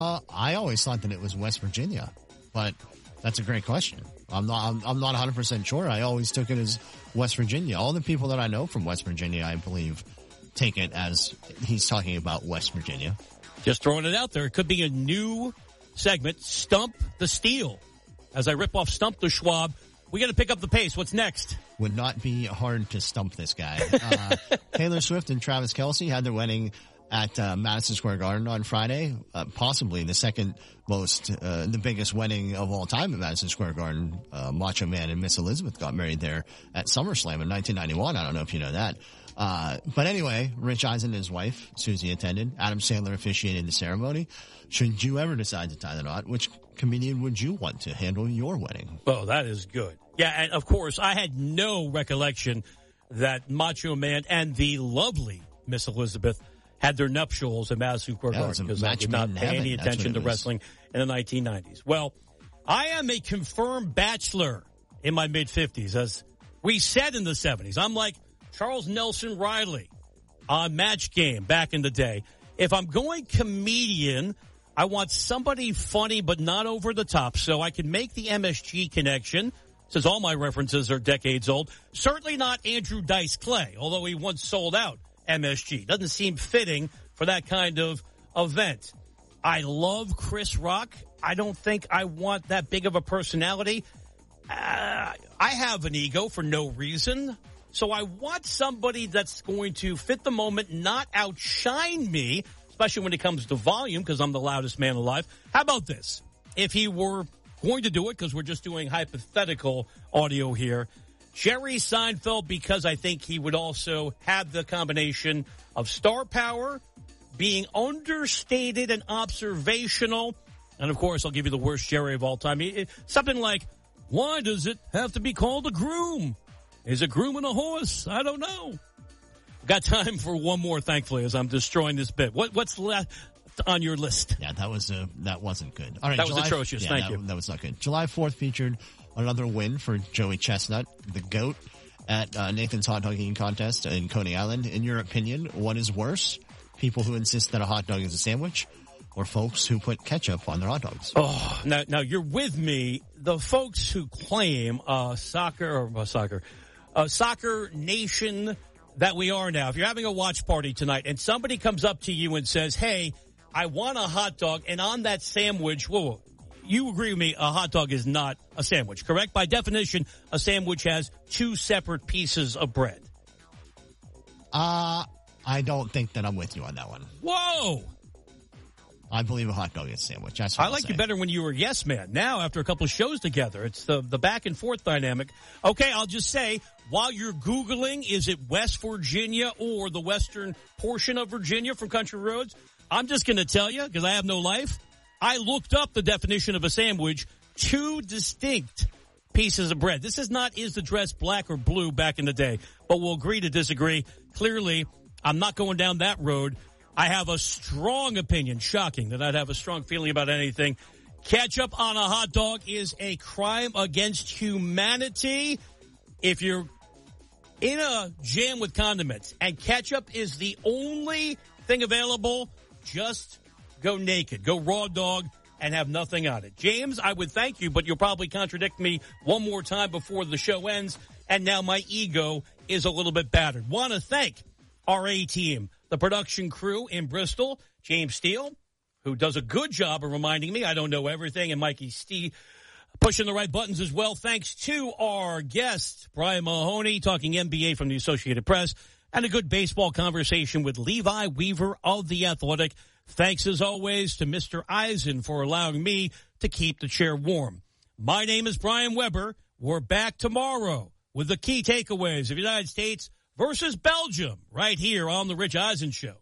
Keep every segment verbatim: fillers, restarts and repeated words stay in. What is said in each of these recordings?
Uh, I always thought that it was West Virginia, but that's a great question. I'm not, I'm, I'm not one hundred percent sure. I always took it as West Virginia. All the people that I know from West Virginia, I believe, take it as he's talking about West Virginia. Just throwing it out there. It could be a new segment, Stump the Steal. As I rip off Stump the Schwab, we got to pick up the pace. What's next? Would not be hard to stump this guy. Uh, Taylor Swift and Travis Kelce had their wedding at uh, Madison Square Garden on Friday, uh, possibly the second most, uh, the biggest wedding of all time at Madison Square Garden. Uh, Macho Man and Miss Elizabeth got married there at SummerSlam in nineteen ninety-one. I don't know if you know that. Uh, but anyway, Rich Eisen and his wife, Susie, attended. Adam Sandler officiated the ceremony. Should you ever decide to tie the knot, which comedian would you want to handle your wedding? Oh, that is good. Yeah, and of course, I had no recollection that Macho Man and the lovely Miss Elizabeth had their nuptials at Madison Square Garden, because I did not pay any attention to wrestling in the nineteen nineties. Well, I am a confirmed bachelor in my mid-fifties, as we said in the seventies. I'm like Charles Nelson Riley on Match Game back in the day. If I'm going comedian, I want somebody funny but not over the top, so I can make the M S G connection, since all my references are decades old. Certainly not Andrew Dice Clay, although he once sold out M S G. Doesn't seem fitting for that kind of event. I love Chris Rock. I don't think I want that big of a personality. Uh, I have an ego for no reason. So I want somebody that's going to fit the moment, not outshine me, especially when it comes to volume, because I'm the loudest man alive. How about this? If he were going to do it, because we're just doing hypothetical audio here, Jerry Seinfeld, because I think he would also have the combination of star power, being understated and observational, and of course, I'll give you the worst Jerry of all time. Something like, why does it have to be called a groom? Is a groom and a horse? I don't know. Got time for one more, thankfully, as I'm destroying this bit. What, what's left on your list? Yeah, that was uh, that wasn't good. All right, that July, was atrocious. Yeah, Thank that, you. That was not good. July fourth featured another win for Joey Chestnut, the GOAT, at uh, Nathan's Hot Dog Eating Contest in Coney Island. In your opinion, what is worse? People who insist that a hot dog is a sandwich, or folks who put ketchup on their hot dogs? Oh, now, now you're with me. The folks who claim uh, soccer or uh, soccer, uh, soccer nation that we are now. If you're having a watch party tonight and somebody comes up to you and says, "Hey, I want a hot dog," and on that sandwich, whoa, whoa, you agree with me? A hot dog is not a sandwich, correct? By definition, a sandwich has two separate pieces of bread. Uh, I don't think that I'm with you on that one. Whoa. I believe a hot dog is a sandwich. That's what I I'll like say. you better when you were a yes man. Now, after a couple of shows together, it's the, the back and forth dynamic. Okay, I'll just say, while you're Googling, is it West Virginia or the western portion of Virginia from Country Roads? I'm just going to tell you, because I have no life, I looked up the definition of a sandwich, two distinct pieces of bread. This is not, is the dress black or blue back in the day, but we'll agree to disagree. Clearly, I'm not going down that road. I have a strong opinion, shocking that I'd have a strong feeling about anything. Ketchup on a hot dog is a crime against humanity. If you're in a jam with condiments and ketchup is the only thing available, just go naked, go raw dog, and have nothing on it. James, I would thank you, but you'll probably contradict me one more time before the show ends, and now my ego is a little bit battered. Want to thank our A-team, the production crew in Bristol, James Steele, who does a good job of reminding me I don't know everything, and Mikey Steve pushing the right buttons as well. Thanks to our guest, Brian Mahoney, talking N B A from the Associated Press, and a good baseball conversation with Levi Weaver of The Athletic. Thanks, as always, to Mister Eisen for allowing me to keep the chair warm. My name is Brian Weber. We're back tomorrow with the key takeaways of the United States versus Belgium right here on The Rich Eisen Show.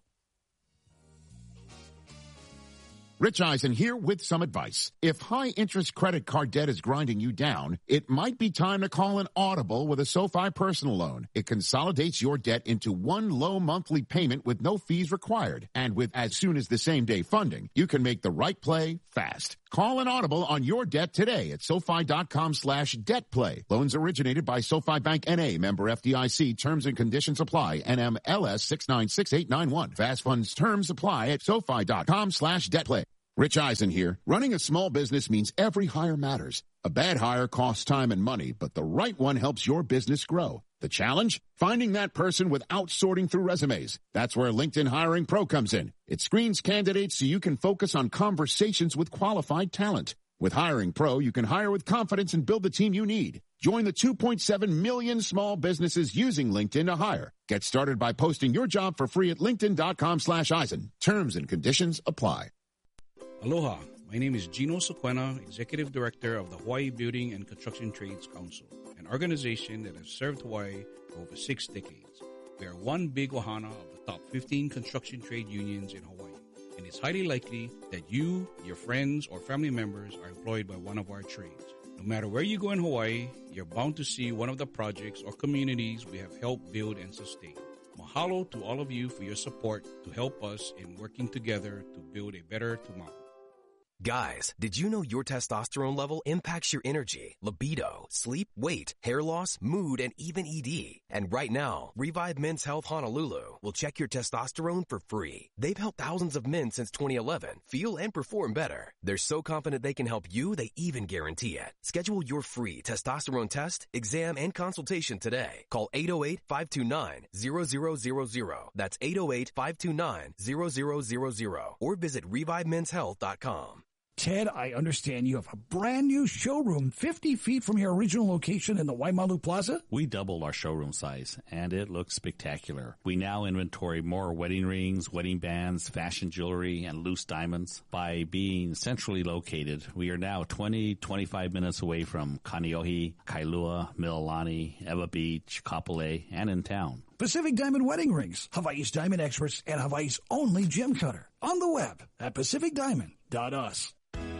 Rich Eisen here with some advice. If high-interest credit card debt is grinding you down, it might be time to call an audible with a SoFi personal loan. It consolidates your debt into one low monthly payment with no fees required. And with as soon as the same-day funding, you can make the right play fast. Call an audible on your debt today at SoFi.com slash debt play. Loans originated by SoFi Bank N A, member F D I C. Terms and conditions apply. N M L S six nine six eight nine one. Fast funds terms apply at SoFi.com slash debt play. Rich Eisen here. Running a small business means every hire matters. A bad hire costs time and money, but the right one helps your business grow. The challenge? Finding that person without sorting through resumes. That's where LinkedIn Hiring Pro comes in. It screens candidates so you can focus on conversations with qualified talent. With Hiring Pro, you can hire with confidence and build the team you need. Join the two point seven million small businesses using LinkedIn to hire. Get started by posting your job for free at linkedin.com slash Eisen. Terms and conditions apply. Aloha, my name is Gino Sequena, Executive Director of the Hawaii Building and Construction Trades Council, an organization that has served Hawaii for over six decades. We are one big ohana of the top fifteen construction trade unions in Hawaii, and it's highly likely that you, your friends, or family members are employed by one of our trades. No matter where you go in Hawaii, you're bound to see one of the projects or communities we have helped build and sustain. Mahalo to all of you for your support to help us in working together to build a better tomorrow. Guys, did you know your testosterone level impacts your energy, libido, sleep, weight, hair loss, mood, and even E D? And right now, Revive Men's Health Honolulu will check your testosterone for free. They've helped thousands of men since twenty eleven feel and perform better. They're so confident they can help you, they even guarantee it. Schedule your free testosterone test, exam, and consultation today. Call eight oh eight, five two nine, zero zero zero zero. That's eight oh eight, five two nine, zero zero zero zero. Or visit revive men's health dot com. Ted, I understand you have a brand new showroom fifty feet from your original location in the Waimalu Plaza? We doubled our showroom size, and it looks spectacular. We now inventory more wedding rings, wedding bands, fashion jewelry, and loose diamonds. By being centrally located, we are now twenty, twenty-five minutes away from Kaneohe, Kailua, Mililani, Ewa Beach, Kapolei, and in town. Pacific Diamond Wedding Rings, Hawaii's diamond experts and Hawaii's only gem cutter. On the web at pacific diamond dot u s.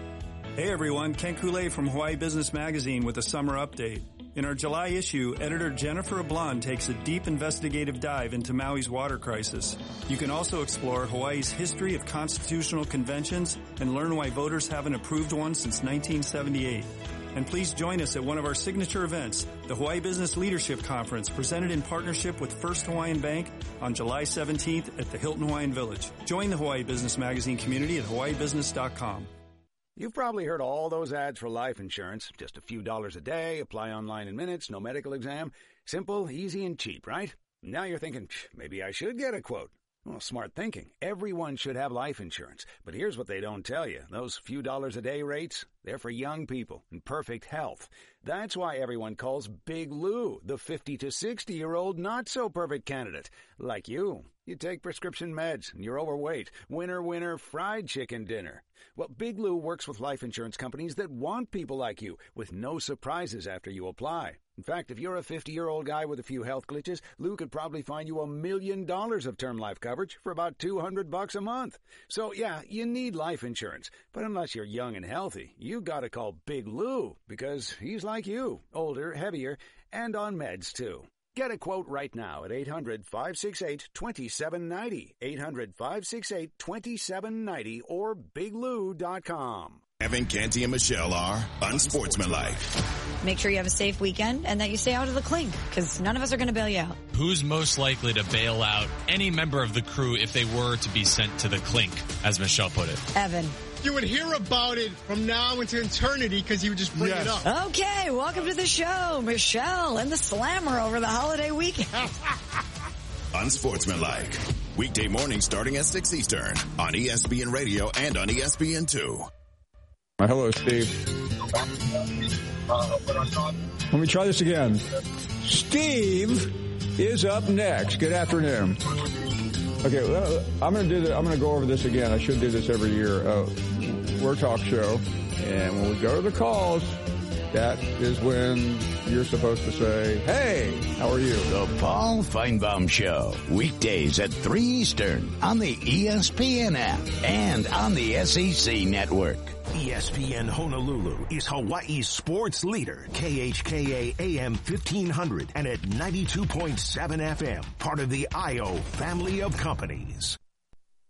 Hey everyone, Ken Koulé from Hawaii Business Magazine with a summer update. In our July issue, editor Jennifer Ablon takes a deep investigative dive into Maui's water crisis. You can also explore Hawaii's history of constitutional conventions and learn why voters haven't approved one since nineteen seventy-eight. And please join us at one of our signature events, the Hawaii Business Leadership Conference, presented in partnership with First Hawaiian Bank on July seventeenth at the Hilton Hawaiian Village. Join the Hawaii Business Magazine community at hawaii business dot com. You've probably heard all those ads for life insurance. Just a few dollars a day, apply online in minutes, no medical exam. Simple, easy, and cheap, right? Now you're thinking, maybe I should get a quote. Well, smart thinking. Everyone should have life insurance. But here's what they don't tell you. Those few dollars a day rates, they're for young people in perfect health. That's why everyone calls Big Lou the fifty to sixty-year-old not-so-perfect candidate. Like you. You take prescription meds and you're overweight. Winner, winner, fried chicken dinner. Well, Big Lou works with life insurance companies that want people like you with no surprises after you apply. In fact, if you're a fifty-year-old guy with a few health glitches, Lou could probably find you a million dollars of term life coverage for about two hundred bucks a month. So, yeah, you need life insurance. But unless you're young and healthy, you gotta call Big Lou because he's like you, older, heavier, and on meds, too. Get a quote right now at eight hundred, five six eight, two seven nine zero, eight hundred, five six eight, two seven nine zero, or big lou dot com. Evan, Canty, and Michelle are unsportsmanlike. Make sure you have a safe weekend and that you stay out of the clink, because none of us are going to bail you out. Who's most likely to bail out any member of the crew if they were to be sent to the clink, as Michelle put it? Evan. You would hear about it from now into eternity because you would just bring yes. it up. Okay, welcome to the show, Michelle and the Slammer over the holiday weekend. Unsportsmanlike. Weekday mornings starting at six Eastern on E S P N Radio and on E S P N two. Hello, Steve. Let me try this again. Steve is up next. Good afternoon. Okay, well, I'm going to do that. I'm going to go over this again. I should do this every year. Uh, we're a talk show, and when we go to the calls, that is when you're supposed to say, "Hey, how are you?" The Paul Feinbaum Show, weekdays at three Eastern on the E S P N app and on the S E C network. E S P N Honolulu is Hawaii's sports leader. K H K A A M fifteen hundred and at ninety-two point seven F M. Part of the I O family of companies.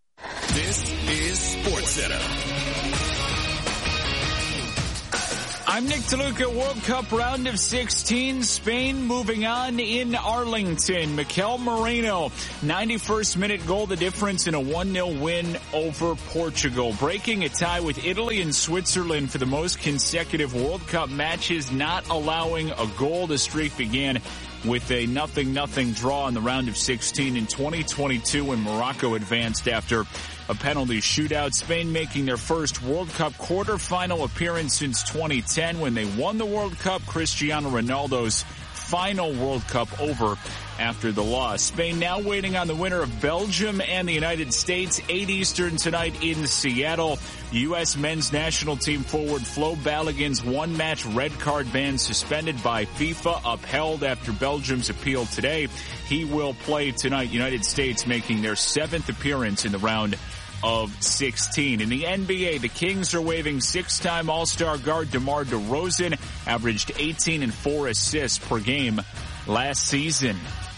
This is SportsCenter. I'm Nick DeLuca. World Cup round of sixteen. Spain moving on in Arlington. Mikel Moreno, ninety-first minute goal, the difference in a one nil win over Portugal. Breaking a tie with Italy and Switzerland for the most consecutive World Cup matches, not allowing a goal. The streak began with a nothing nothing draw in the round of sixteen in twenty twenty-two when Morocco advanced after a penalty shootout. Spain making their first World Cup quarterfinal appearance since twenty ten when they won the World Cup. Cristiano Ronaldo's final World Cup over after the loss. Spain now waiting on the winner of Belgium and the United States. eight Eastern tonight in Seattle. U S men's national team forward Flo Balogun's one-match red card ban suspended by FIFA, upheld after Belgium's appeal today. He will play tonight. United States making their seventh appearance in the round of sixteen. In the N B A, the Kings are waiving six-time All-Star guard DeMar DeRozan, averaged eighteen and four assists per game last season.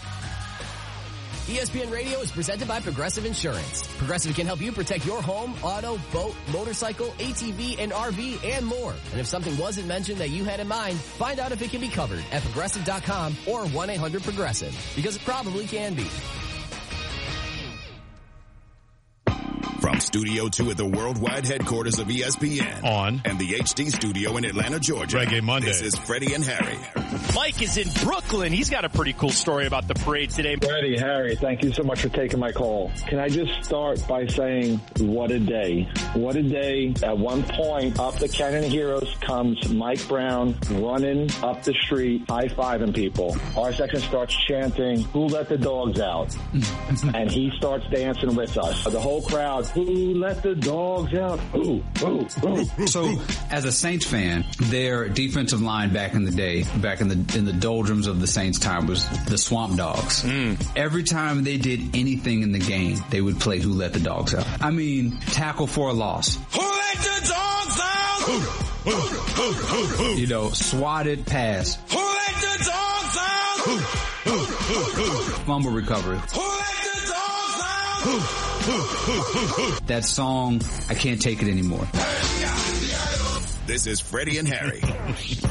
E S P N Radio is presented by Progressive Insurance. Progressive can help you protect your home, auto, boat, motorcycle, A T V, and R V, and more. And if something wasn't mentioned that you had in mind, find out if it can be covered at Progressive dot com or one eight hundred progressive, because it probably can be. From Studio two at the worldwide headquarters of E S P N. On. And the H D studio in Atlanta, Georgia. Reggae Monday. This is Freddie and Harry. Mike is in Brooklyn. He's got a pretty cool story about the parade today. Freddie, Harry, thank you so much for taking my call. Can I just start by saying, what a day. What a day. At one point, up the Canyon of Heroes comes Mike Brown running up the street, high-fiving people. Our section starts chanting, who let the dogs out? And he starts dancing with us. The whole crowd, who let the dogs out? Ooh, ooh, ooh. So, as a Saints fan, their defensive line back in the day, back in the in the doldrums of the Saints' time, was the Swamp Dogs. Mm. Every time they did anything in the game, they would play Who Let the Dogs Out. I mean, tackle for a loss. Who let the dogs out? Who, who, who, who, who. You know, swatted pass. Who let the dogs out? Who, who, who, who. Fumble recovery. Who let the dogs out? Who, who, who, who. That song, I can't take it anymore. This is Freddie and Harry.